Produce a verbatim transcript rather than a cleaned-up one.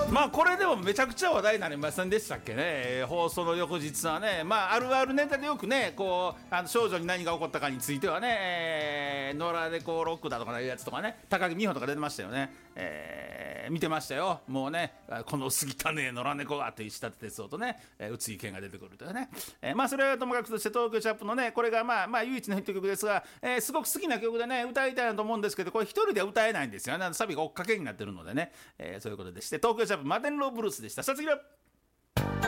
まあこれでもめちゃくちゃ話題になりませんでしたっけね、えー放送の翌日はね、まああるあるネタでよくね、こうあの少女に何が起こったかについてはね、えー、野良猫ロックだとかいうやつとかね、高木美帆とか出てましたよね、えー見てましたよ。もうね、この薄汚ねえ野良猫がという石立哲夫とね、えー宇津井健が出てくるというね、えーまあそれはともかくとして、東京チャップのね、これがまあまあ唯一のヒット曲ですが、えーすごく好きな曲でね、歌いたいなと思うんですけど、これ一人では歌えないんですよね。サビが追っかけになってるのでね、えーそういうことでして、東京チャップマテンローブルースでした。さあ次は